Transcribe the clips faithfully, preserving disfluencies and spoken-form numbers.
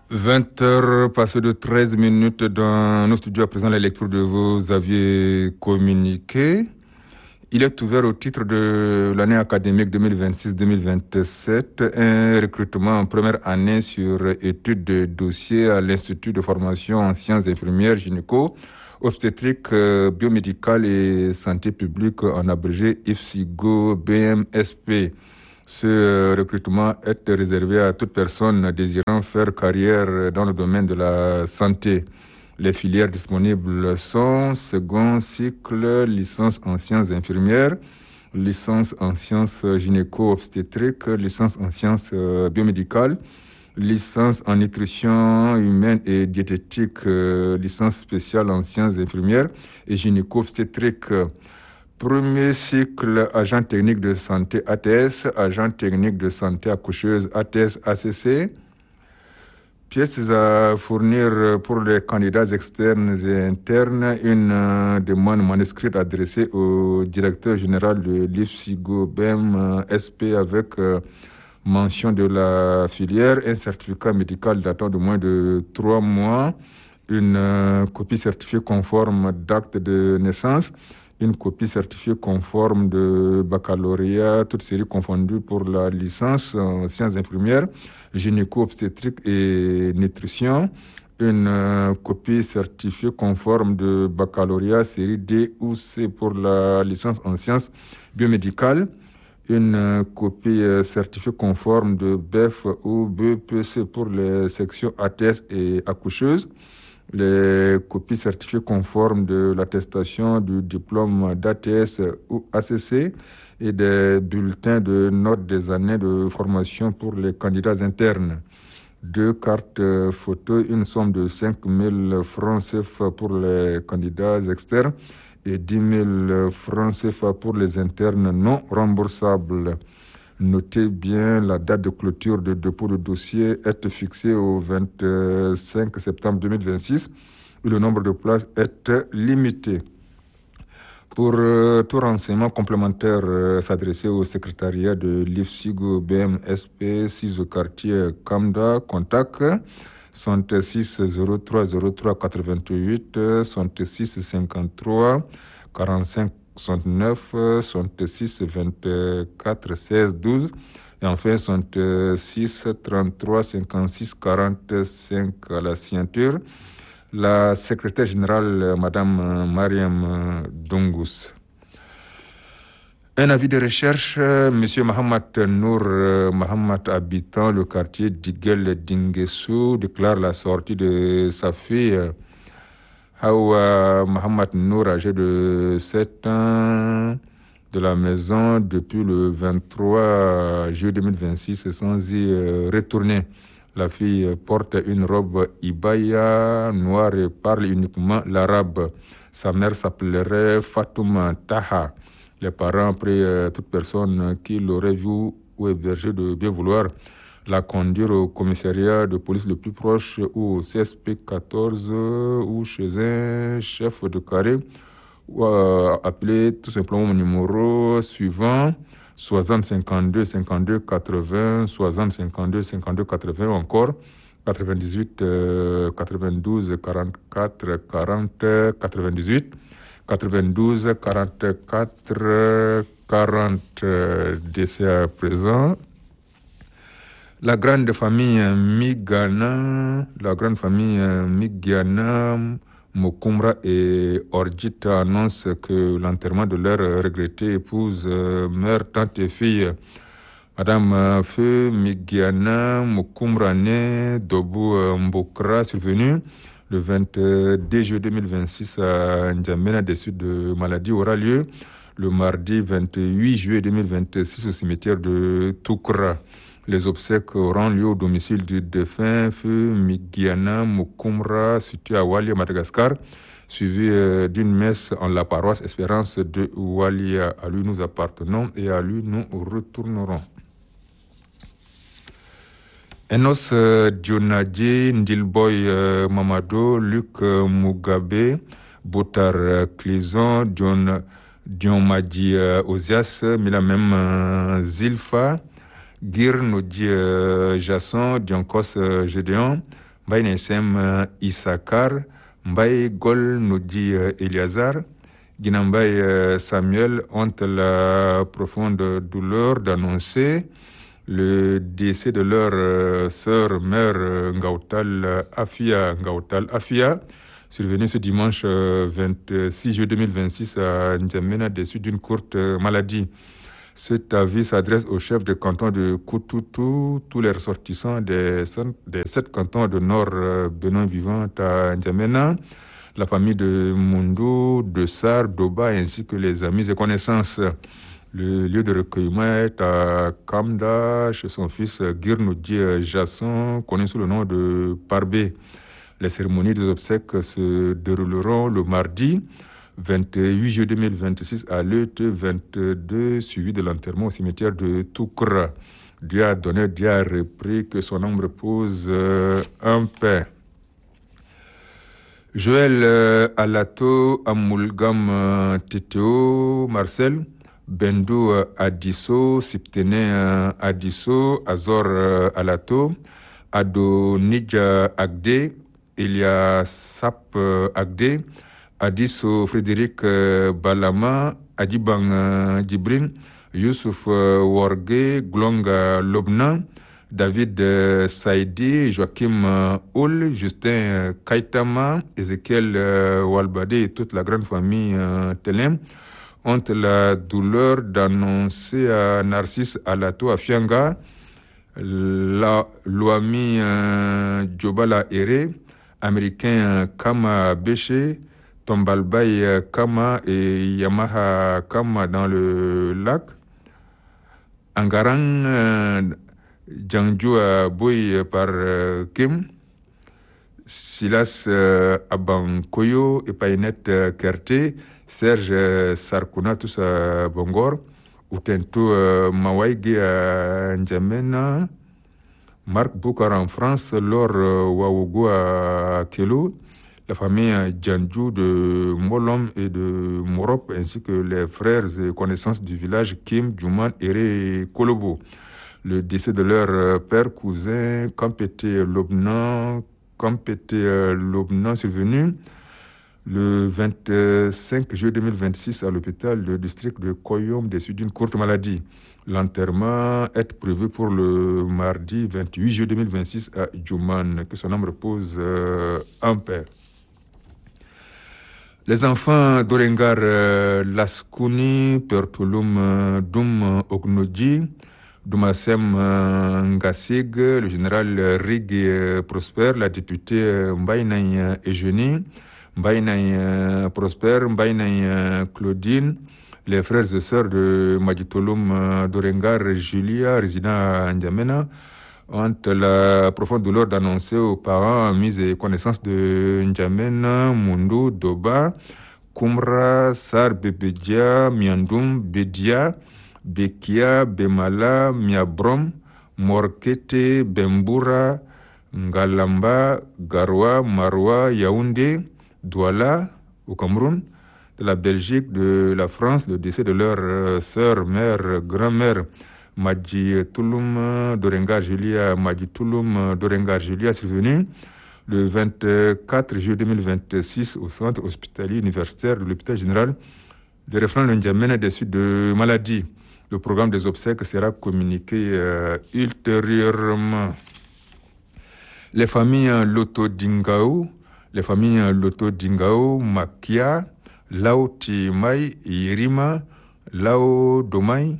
vingt heures passées de treize minutes dans nos studios à présent la lecture de vos avis communiqués. Il est ouvert au titre de l'année académique deux mille vingt-six deux mille vingt-sept un recrutement en première année sur études de dossier à l'Institut de formation en sciences infirmières gynéco, obstétrique, biomédicale et santé publique en abrégé IFSIGO B M S P. Ce recrutement est réservé à toute personne désirant faire carrière dans le domaine de la santé. Les filières disponibles sont second cycle, licence en sciences infirmières, licence en sciences gynéco-obstétriques, licence en sciences biomédicales, licence en nutrition humaine et diététique, licence spéciale en sciences infirmières et gynéco-obstétriques. Premier cycle, agent technique de santé A T S, agent technique de santé accoucheuse A T S A C C. Pièces à fournir pour les candidats externes et internes, une euh, demande manuscrite adressée au directeur général de l'IFSIGO B M S P avec euh, mention de la filière, un certificat médical datant de moins de trois mois, une euh, copie certifiée conforme d'acte de naissance, une copie certifiée conforme de baccalauréat, toutes séries confondues pour la licence en sciences infirmières, gynéco-obstétrique et nutrition, une euh, copie certifiée conforme de baccalauréat série D ou C pour la licence en sciences biomédicales, une euh, copie euh, certifiée conforme de B E F ou B P C pour les sections A T S et accoucheuses, les copies certifiées conformes de l'attestation du diplôme d'A T S ou A C C et des bulletins de notes des années de formation pour les candidats internes. Deux cartes photos, une somme de cinq mille francs C F A pour les candidats externes et dix mille francs C F A pour les internes non remboursables. Notez bien, la date de clôture de dépôt de dossier est fixée au vingt-cinq septembre deux mille vingt-six et le nombre de places est limité. Pour euh, tout renseignement complémentaire, euh, s'adresser au secrétariat de l'IFSIGO B M S P, six au quartier Kamda, contact soixante-six zéro trois zéro trois quatre-vingt-huit, soixante-six cinquante-trois quarante-cinq soixante-neuf, soixante-six vingt-quatre seize douze et enfin soixante-six trente-trois cinquante-six quarante-cinq à la signature. La secrétaire générale, Madame Mariam Dongous. Un avis de recherche, Monsieur Mohamed Nour Mohamed, habitant le quartier d'Igel Dinguessou, déclare la sortie de sa fille Hawa Mohamed Nour, âgé de sept ans, de la maison depuis le vingt-trois juillet deux mille vingt-six sans y retourner. La fille porte une robe ibaya noire et parle uniquement l'arabe. Sa mère s'appellerait Fatouma Taha. Les parents prient toute personne qui l'aurait vue ou hébergée de bien vouloir la conduire au commissariat de police le plus proche ou au C S P quatorze ou chez un chef de carré ou appeler tout simplement mon numéro suivant soixante cinquante-deux cinquante-deux quatre-vingts, soixante cinquante-deux cinquante-deux quatre-vingts, encore quatre-vingt-dix-huit quatre-vingt-douze quarante-quatre quarante quatre-vingt-dix-huit quatre-vingt-douze quarante-quatre quarante. Décès à présent. La grande famille Migana, la grande famille Migiana, Mokumra et Orjit annoncent que l'enterrement de leur regrettée épouse, mère, tante et fille, Madame Feu Migiana Mokumra, née Dobu Mbokra, survenue le vingt-deux juillet deux mille vingt-six à N'Djamena, des suites de maladie, aura lieu le mardi vingt-huit juillet deux mille vingt-six au cimetière de Toukra. Les obsèques auront lieu au domicile du défunt Feu Migiana Mokumra, situé à Walia, Madagascar, suivi d'une messe en la paroisse Espérance de Walia. À lui nous appartenons et à lui nous retournerons. Enos Dionadji, Ndilboy Mamado, Luc Mugabe, Botar Clison, Dion, Dionmadji Ozias, Milamem Zilfa, Gir Nodi Jasson, Dionkos Gédéon, Mbaye Nessem Issakar, Mbaye Gol Nodi Eliazar, Guinambaye Samuel ont la profonde douleur d'annoncer le décès de leur euh, sœur mère euh, Ngautal Afia Ngautal Afia, survenu ce dimanche euh, vingt-six juillet deux mille vingt-six à N'Djamena, déçu d'une courte euh, maladie. Cet avis s'adresse au chef de canton de Koutoutou, tous les ressortissants des, des sept cantons de Nord euh, Benoît vivant à N'Djamena, la famille de Mundu, de Sar, d'Oba, ainsi que les amis et connaissances. Le lieu de recueillement est à Kamda, chez son fils Girnoudi Jasson, connu sous le nom de Parbé. Les cérémonies des obsèques se dérouleront le mardi vingt-huit juillet deux mille vingt-six à Leute vingt-deux, suivi de l'enterrement au cimetière de Toukra. Dieu a donné, Dieu a repris, que son âme repose en paix. Joël euh, Alato, Amoulgam euh, Tétéo, Marcel, Bendou euh, Adisso, Siptene euh, Adisso, Azor euh, Alato, Adonidja Agde, Elia Sap euh, Agde, Adisso Frédéric euh, Balama, Adibang euh, Djibrin, Youssouf euh, Warge, Glonga Lobna, David euh, Saïdi, Joachim euh, Oul, Justin euh, Kaitama, Ezekiel euh, Walbade et toute la grande famille euh, Telem ont la douleur d'annoncer à Narcisse Alato Afianga, la Loami euh, Djobala Ere, américain euh, Kama Béché, Tombalbaï euh, Kama et Yamaha Kama dans le lac, Angarang euh, Djangjoua Boy par euh, Kim, Silas euh, Abankoyo et Painet euh, Kerte, Serge euh, Sarkouna, tous à Bongor, Outento euh, Mawaïge à N'Djamena, Marc Boukar en France, Laure euh, Waougo à Kelo, la famille Djandjou de Molom et de Morop, ainsi que les frères et connaissances du village Kim, Djouman, Ere et Kolobo. Le décès de leur père, cousin, Kampete Lobnan, Kampete Lobnan, survenu le vingt-cinq juillet deux mille vingt-six à l'hôpital du district de Koyom, déçu d'une courte maladie. L'enterrement est prévu pour le mardi vingt-huit juillet deux mille vingt-six à Djouman. Que son âme repose euh, en paix. Les enfants d'Orengar euh, Laskouni, Pertulum euh, Doum Ognoji, Doumassem euh, Ngassig, le général Rig euh, Prosper, la députée euh, Mbaïnaï euh, Eugénie, Mbaïnaï euh, Prosper, Mbaïnaï euh, Claudine, les frères et sœurs de Madjitolum euh, d'Orengar, Julia, résident à N'Djamena, ont la profonde douleur d'annoncer aux parents mis et connaissance de N'Djamena, Mundu, Doba, Kumra, Sar, Bebedia, Miandoum, Bedia, Bekia, Bemala, Miabrom, Morkete, Bembura, Ngalamba, Garoua, Maroua, Yaoundé, Douala, au Cameroun, de la Belgique, de la France, le décès de leur euh, sœur, mère, grand-mère, Madji Touloum Dorengar Julia, Madji Touloum Dorengar Julia, survenu le vingt-quatre juillet deux mille vingt-six au centre hospitalier universitaire de l'hôpital général de référence de N'Djamena, déçu de maladie. Le programme des obsèques sera communiqué euh, ultérieurement. Les familles Loto Dingao, les familles Loto Dingao, Makia, Lao Timai, Irima, Lao Domai,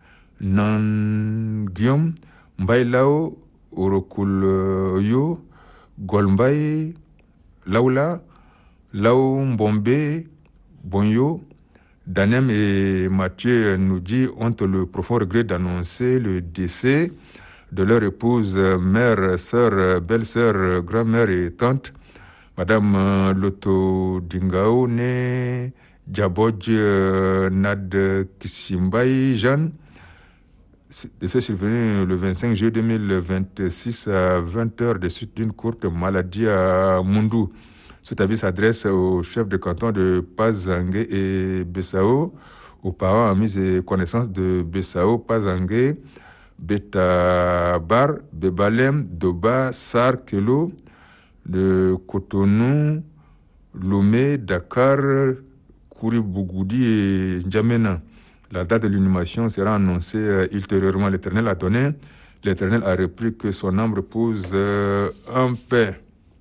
Nangyom, Mbailao, Orokul Yo, Golmbai, Laula, Lao Mbombe, Bonyo, Danem et Mathieu Noudji ont le profond regret d'annoncer le décès de leur épouse, mère, sœur, belle-sœur, grand-mère et tante, Madame Loto Dingao, née Djabodj Nad Kisimbaï Jeanne, décès survenu le vingt-cinq juillet deux mille vingt-six à vingt heures des suites d'une courte maladie à Mundu. Cet avis s'adresse aux chefs de canton de Pazangue et Bessao, aux parents amis et connaissances de Bessao, Pazangue, Betabar, Bebalem, Doba, Sar, Kelo, de Cotonou, Lomé, Dakar, Kouribougoudi et N'Djamena. La date de l'inhumation sera annoncée euh, ultérieurement. L'Éternel a donné, l'Éternel a repris, que son âme repose euh, en paix.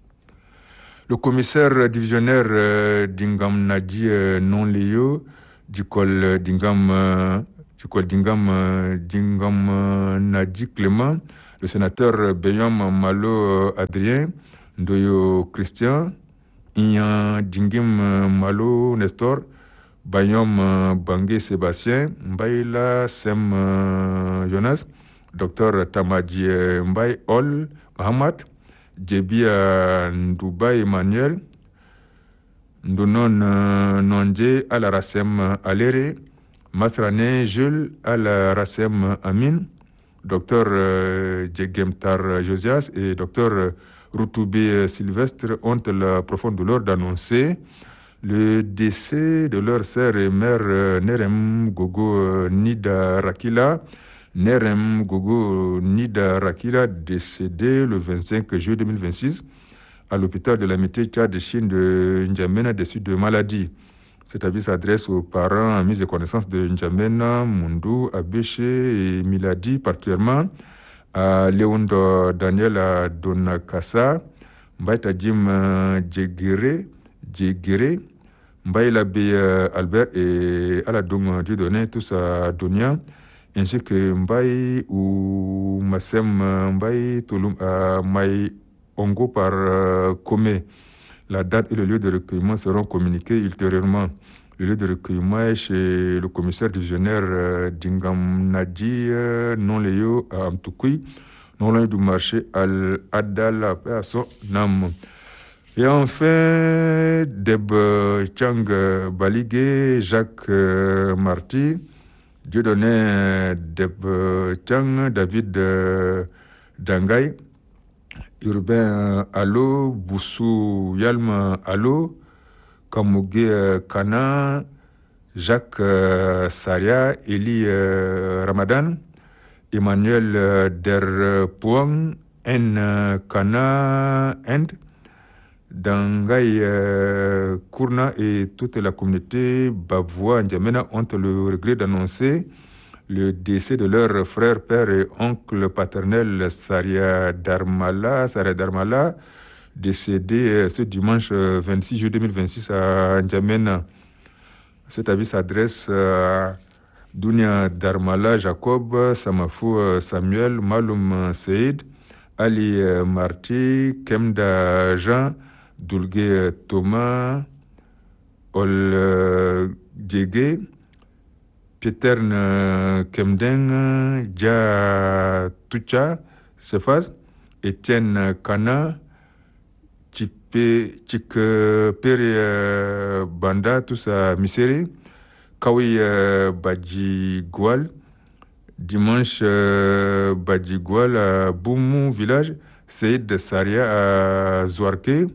Le commissaire divisionnaire euh, d'Ingam Nadi euh, Non-Léo, du col d'Ingam, euh, du col d'Ingam, euh, d'Ingam euh, Nadi Clément, le sénateur Beyom Malo euh, Adrien, Ndoyo Christian, Iyan Dingim euh, Malo Nestor, Bayom euh, Bangé Sébastien, Mbaïla Sem euh, Jonas, docteur Tamadji euh, Mbaye Ol Mahamad, Djebi Ndouba Emmanuel, Ndonon euh, Nondje Al Rassem Alere, Masrane Jules Al Rassem Amin, docteur euh, Djegemtar Josias et docteur euh, Routoubé Sylvestre ont la profonde douleur d'annoncer le décès de leur sœur et mère euh, Nerem Gogo euh, Nida Rakila. Nerem Gogo Nida Rakila, décédée le vingt-cinq juillet deux mille vingt-six à l'hôpital de l'amitié Tchad de Chine de N'Djamena, déçue de maladie. Cet avis s'adresse aux parents en mise de connaissance de N'Djamena, Mundu, Abéché et Miladi, particulièrement à Léondo Daniel à Donakassa, Mbaïta Jim Djegere, Djegere, Mbaïla B. Albert et Aladong Dieudonné, tous à Donia, ainsi que Mbaï ou Massem Mbaï Touloum à Maï Ongo par euh, Komé. La date et le lieu de recueillement seront communiqués ultérieurement. Le lieu de recueillement est chez le commissaire divisionnaire euh, d'Ingam Nadi euh, Non-Léo à Amtoukoui, non loin du marché Al-Adal à son âme. Et enfin, Deb Chang Baligé, Jacques euh, Marty, Dieudonné Deb Chang, David euh, Dangay, Urbain Allo, Boussou Yalma Allo, Kamougué Kana, Jacques euh, Saria, Eli euh, Ramadan, Emmanuel euh, Derpoang, N Kana End, Dangay euh, Kourna et toute la communauté Bavois N'Djamena ont le regret d'annoncer le décès de leur frère, père et oncle paternel Saria Darmala, Saria Darmala, décédé ce dimanche vingt-six juillet deux mille vingt-six à N'Djamena. Cet avis s'adresse à Dounia Darmala Jacob, Samafou Samuel, Maloum Seyd, Ali Marti, Kemda Jean, Doulgué Thomas, Ol Djegé, Pietern Kemdeng, Dja Tucha, Sefaz, Etienne Kana, Chikpere Banda, tous à Miseri, Kawi Badji Goual, dimanche Badji Goual à Boumou village, Seyd Saria à Zouarke,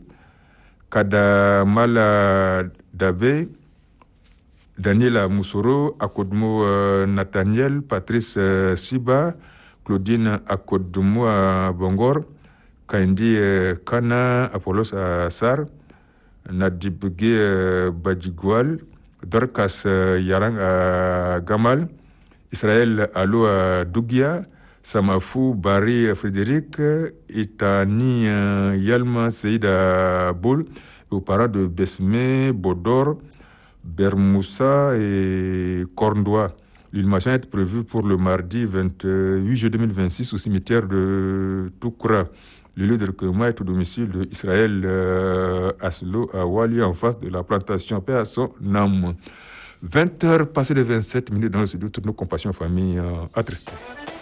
Kadamala Dabe, Daniela Moussoro, Akodmo euh, Nathaniel, Patrice euh, Siba, Claudine Akodmo à Bongor, Kandi euh, Kana, Apollos à Sar, Nadibge euh, Badjigoual, Dorcas euh, Yarang à Gamal, Israël Allo à Dougia, Samafou Barry Frédéric, Itani euh, Yalma Seyd à Boul, et aux parents de Besme, Bodor, Bermoussa et Corndois. L'inhumation est prévue pour le mardi vingt-huit juillet deux mille vingt-six au cimetière de Toukra. Le lieu de recueillement est au domicile de Israël euh, Aslo à Wali, en face de la plantation Paix à son âme. vingt heures passées de vingt-sept minutes dans le studio, toutes nos compassions familles euh, attristées.